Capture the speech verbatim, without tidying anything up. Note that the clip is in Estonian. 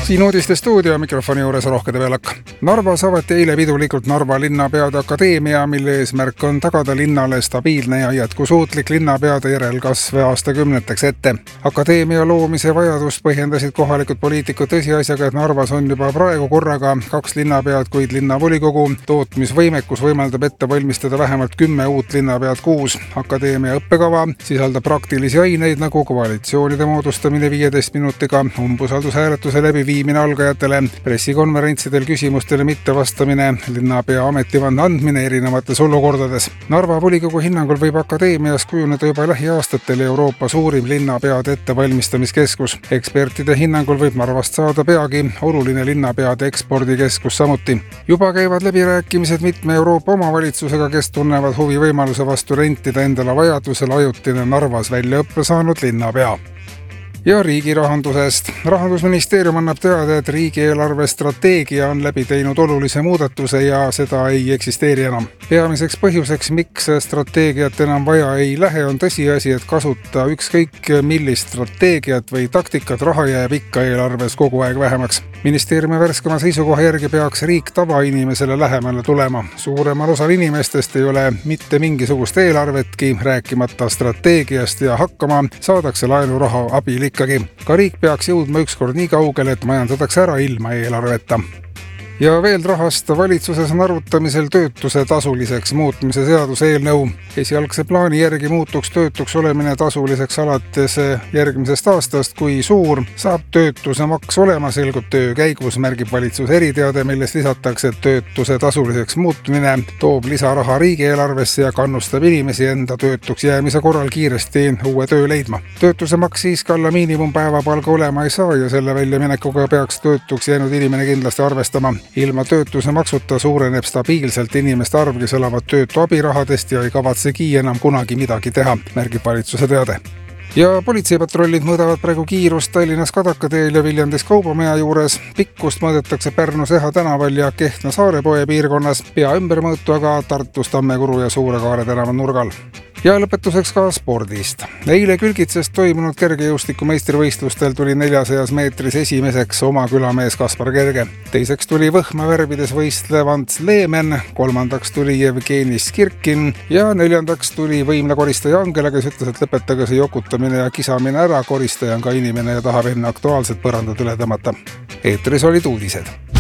Siin uudiste stuudio mikrofoni juures Rohke Develak. Narvas avati eile pidulikult Narva linnapeade akadeemia, mille eesmärk on tagada linnale stabiilne ja jätkusuutlik linnapeade järelkasv aastakümneteks ette. Akadeemia loomise vajadust põhjendasid kohalikud poliitikud tõsiasjaga, et Narvas on juba praegu korraga kaks linnapead, kuid linnavolikogu tootmisvõimekus võimaldab ette valmistada vähemalt kümme uut linnapead kuus. Akadeemia õppekava sisaldab praktilisi aineid nagu koalitsioonide moodustamine viieteist minutiga, umbusaldushääletuse läbi viimine algajatele, pressikonverentsidel küsimustele mittevastamine, linnapea ametivande andmine erinevates olukordades. Narva volikogu hinnangul võib akadeemias kujuneda juba lähiaastatel Euroopa suurim linnapeade ettevalmistamiskeskus. Ekspertide hinnangul võib Narvast saada peagi oluline linnapeade ekspordikeskus samuti. Juba käivad läbirääkimised mitme Euroopa omavalitsusega, kes tunnevad huvi võimaluse vastu rentida endale vajadusel ajutine Narvas väljaõppe saanud linnapea. Ja riigi rahandusest. Rahandusministeerium annab teada, et riigieelarve strateegia on läbi teinud olulise muudatuse ja seda ei eksisteeri enam. Peamiseks põhjuseks, miks strateegiat enam vaja ei lähe, on tõsiasi, et kasuta ükskõik millist strateegiat või taktikat, raha jääb ikka eelarves kogu aeg vähemaks. Ministeeriumi värskema seisukoha järgi peaks riik tavainimesele lähemale tulema. Suuremal osal inimestest ei ole mitte mingisugust eelarvetki, rääkimata strateegiast ja hakkama saadakse laenuraha abil ikkagi. Ka riik peaks jõudma ükskord nii kaugele, et majandatakse ära ilma eelarveta. Ja veel rahast valitsuses on arutamisel töötuse tasuliseks muutmise seaduse eelnõu. Esialgse plaani järgi muutuks töötuks olemine tasuliseks alates järgmisest aastast, kui suur saab töötuse maks olema, selgub töö käigus, märgib valitsus eriteade, milles lisatakse, et töötuse tasuliseks muutmine toob lisaraha riigieelarvesse ja kannustab inimesi enda töötuks jäämise korral kiiresti uue töö leidma. Töötuse maks siiski alla miinimumpäevapalga olema ei saa ja selle väljaminekuga peaks töötuks jäänud inimene kindlasti arvestama. Ilma töötuse maksuta suureneb stabiilselt inimeste arv, kes elavad töötu abirahadest ja ei kavatsegi enam kunagi midagi teha, märgib valitsuse teade. Ja politseipatrullid mõõdavad praegu kiirust Tallinnas Kadakateel ja Viljandis Kaubomaja juures. Pikkust mõõdetakse Pärnus Eha tänaval ja Kehtna Saarepoe piirkonnas, pea ümbermõõtu aga Tartus Tammekuru ja Suure-Kaare tänava nurgal. Ja lõpetuseks ka spordist. Eile Külgitses toimunud kergejõustiku meistrivõistlustel tuli neljasajas meetris esimeseks oma külamees Kaspar Kerge. Teiseks tuli võhma värvides võistlev Ants Leemen, kolmandaks tuli Jevgeni Skirkin ja neljandaks tuli võimle koristaja Angela, kes ütles, et lõpetage see jokutamine ja kisamine ära, koristaja on ka inimene ja tahab enne aktuaalset põrandat üle tõmmata. Eetris olid uudised.